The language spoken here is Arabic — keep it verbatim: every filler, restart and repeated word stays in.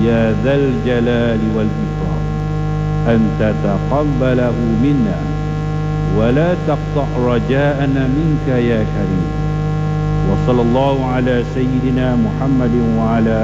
يا ذا الجلال والإكرام أن تتقبله منا ولا تقطع رجاءنا منك يا كريم. وصلى الله على سيدنا محمد وعلى